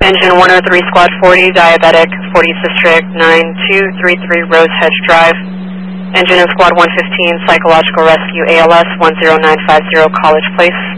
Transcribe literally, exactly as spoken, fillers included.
Engine one oh three, Squad forty, Diabetic, fortieth District, nine two three three Rose Hedge Drive. Engine in Squad one fifteen, Psychological Rescue, A L S one zero nine five zero, College Place.